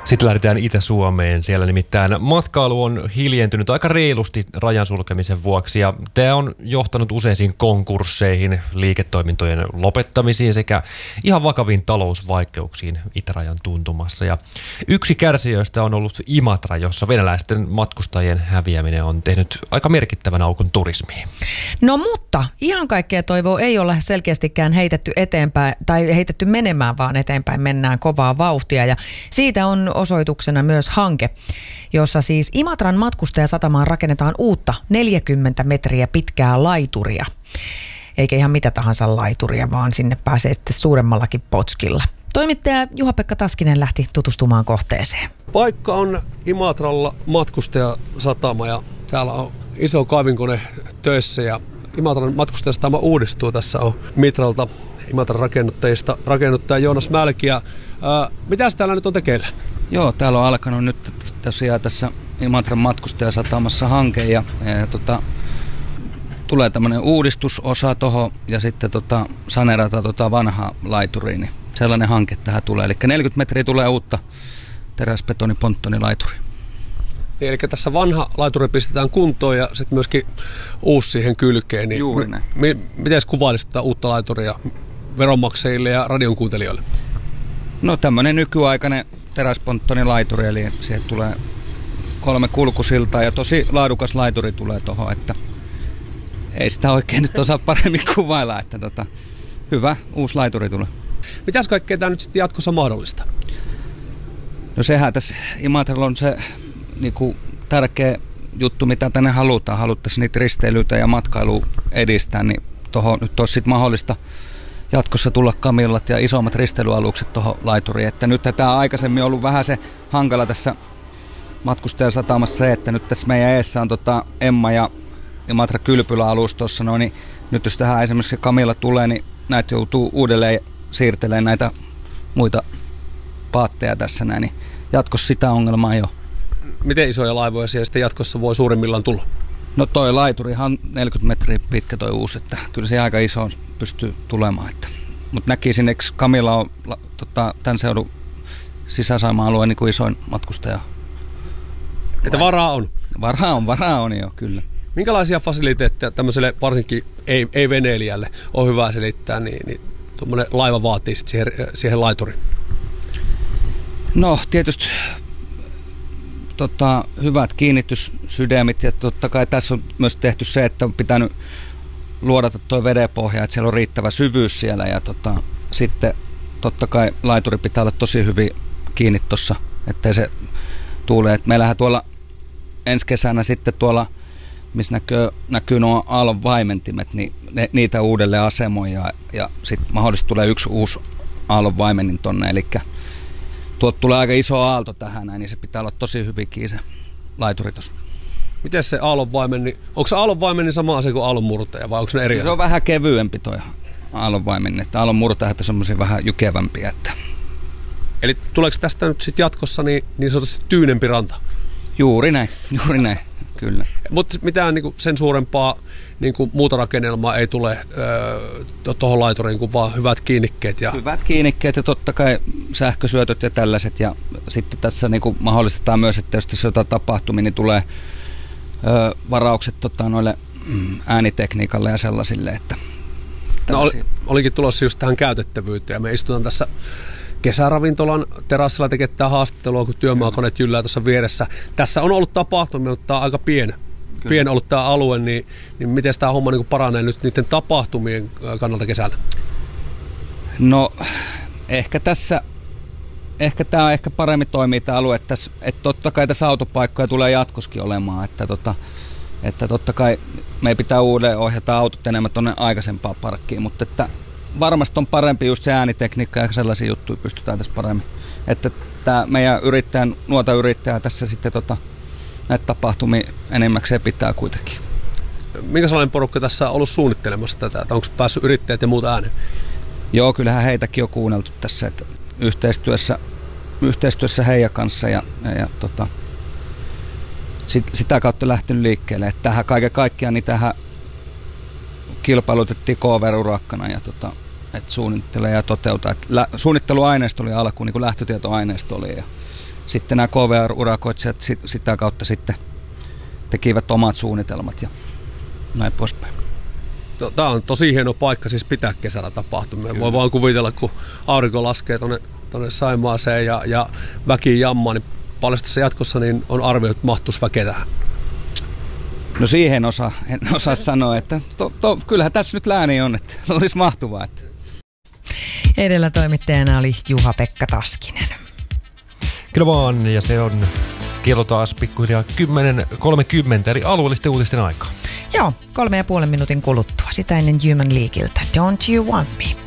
Sitten lähdetään Itä-Suomeen. Siellä nimittäin matkailu on hiljentynyt aika reilusti rajan sulkemisen vuoksi ja tämä on johtanut useisiin konkursseihin, liiketoimintojen lopettamisiin sekä ihan vakaviin talousvaikeuksiin itärajan tuntumassa. Ja yksi kärsijöistä on ollut Imatra, jossa venäläisten matkustajien häviäminen on tehnyt aika merkittävän aukon turismiin. No mutta ihan kaikkea toivoa ei ole selkeästikään heitetty eteenpäin tai heitetty menemään, vaan eteenpäin mennään kovaa vauhtia ja siitä on osoituksena myös hanke, jossa siis Imatran matkustajasatamaan rakennetaan uutta 40 metriä pitkää laituria. Eikä ihan mitä tahansa laituria, vaan sinne pääsee sitten suuremmallakin potskilla. Toimittaja Juha-Pekka Taskinen lähti tutustumaan kohteeseen. Paikka on Imatralla matkustajasatama ja täällä on iso kaivinkone töissä ja Imatran matkustajasatama uudistuu. Tässä on Mitralta Imatran rakennuttajista rakennuttaja Joonas Mälki. Mitäs täällä nyt on tekeillä? Joo, täällä on alkanut nyt tosiaan tässä Imatran matkustajasatamassa hanke ja tulee tämmöinen uudistusosa tuohon ja sitten saneerataan vanhaa laituria, niin sellainen hanke tähän tulee. Eli 40 metriä tulee uutta teräsbetoniponttonilaituria. Eli tässä vanha laituri pistetään kuntoon ja sitten myöskin uusi siihen kylkeen. Niin juuri näin. Miten kuvailisit tätä uutta laituria veronmaksajille ja radion kuuntelijoille? No tämmöinen nykyaikainen teräsponttonilaituri, eli siihen tulee 3 kulkusiltaa ja tosi laadukas laituri tulee tuohon, että ei sitä oikein nyt osaa paremmin kuvailla, että hyvä uusi laituri tulee. Mitäs kaikkea tämä nyt sitten jatkossa mahdollista? No sehän tässä Imatralla on se niinku tärkeä juttu, mitä tänne halutaan. Haluttaisiin niitä risteilyitä ja matkailua edistää, niin tuohon nyt olisi sitten mahdollista jatkossa tulla kamillat ja isommat risteilyalukset tuohon laituriin. Että nyt tämä on aikaisemmin ollut vähän se hankala tässä matkustajasatamassa se, että nyt tässä meidän eessä on Emma ja Imatra kylpyläalus tuossa, niin nyt jos tähän esimerkiksi kamilla tulee, niin näitä joutuu uudelleen siirtelemään näitä muita paatteja tässä näin, niin jatkossa sitä ongelmaa ei ole. Miten isoja laivoja siellä sitten jatkossa voi suurimmillaan tulla? No toi laiturihan on 40 metriä pitkä toi uusi, että kyllä se aika iso pystyy tulemaan. Mutta näkisin, että Kamilla on tämän seudun sisäsaima-alueen niin kuin isoin matkustaja. Että varaa on? Varaa on jo, kyllä. Minkälaisia fasiliteetteja tämmöiselle varsinkin ei-veneilijälle on hyvä selittää, niin tuommoinen laiva vaatii sitten siihen laituriin? No tietysti hyvät kiinnityssydämit ja totta kai tässä on myös tehty se, että on pitänyt luodata tuo vedenpohja, että siellä on riittävä syvyys siellä ja sitten totta kai laituri pitää olla tosi hyvin kiinni tuossa, ettei se tuule. Et meillähän tuolla ensi kesänä sitten tuolla, missä näkyy nuo aallon vaimentimet, niin niitä uudelleen asemoi ja sitten mahdollisesti tulee yksi uusi aallon vaimennin tonne, eli tuolta tulee aika iso aalto tähän, niin se pitää olla tosi hyvin kiinni se laituri tuossa. Miten se aallonvaimenni, onko se aallonvaimenni sama asia kuin aallonmurtaja vai onko ne eri asia? Se on vähän kevyempi toi aallonvaimenni, että aallonmurtajat on semmoisia vähän jykevämpiä. Että. Eli tuleeko tästä nyt sitten jatkossa niin sanotusti tyynempi ranta? Juuri näin, kyllä. Mutta mitään niin sen suurempaa niin muuta rakennelmaa ei tule tuohon laituriin kuin vaan hyvät kiinnikkeet. Hyvät kiinnikkeet ja totta kai sähkösyötöt ja tällaiset. Ja sitten tässä niin mahdollistetaan myös, että jos tässä jotain tapahtumia, niin tulee varaukset noille äänitekniikalle ja sellaisille. Että olinkin tulossa just tähän käytettävyyteen ja me istutaan tässä kesäravintolan terassilla tekemään haastattelua, kun työmaakoneet jyllää tuossa vieressä. Tässä on ollut tapahtumia, mutta tämä on aika pieni ollut tämä alue, niin miten tämä homma niin paranee nyt niiden tapahtumien kannalta kesällä? No ehkä tämä on paremmin toimii tämä alue, että totta kai tässä autopaikkoja tulee jatkoskin olemaan, että totta kai me pitää uudelleen ohjata autot enemmän tuonne aikaisempaan parkkiin, mutta että varmasti on parempi just se äänitekniikka ja sellaisia juttuja pystytään tässä paremmin. Että tämä meidän nuota yrittäjä tässä sitten näitä tapahtumia enemmäkseen pitää kuitenkin. Minkä sellainen porukka tässä on ollut suunnittelemassa tätä? Onko päässyt yrittäjät ja muut ääneen? Joo, kyllähän heitäkin on kuunneltu tässä, että yhteistyössä heidän kanssa ja sitä kautta lähtenyt liikkeelle. Että tähän kaiken kaikkiaan niin tähän kilpailutettiin KVR-urakkana ja että suunnittelee ja toteuttaa. Suunnitteluaineisto oli alkuun, niin kuin lähtötietoaineisto oli sitten nämä KVR-urakoitsijat sitä kautta sitten tekivät omat suunnitelmat ja näin poispäin. Tämä on tosi hieno paikka siis pitää kesällä tapahtumia. Voi vaan kuvitella, kun aurinko laskee tuonne Saimaaseen ja väki jammaa, niin paljon tässä jatkossa niin on arvioitu, että mahtuisi väkeä tähän. No siihen en osaa sanoa, että kyllähän tässä nyt lääni on, että olisi mahtuvaa. Että. Edellä toimittajana oli Juha-Pekka Taskinen. Kyllä vaan, ja se on kello taas pikkuhiljaa 10.30, eli alueellisten uutisten aikaa. Joo, 3,5 minuutin kuluttua. Sitä ennen Human Leagueiltä. Don't you want me?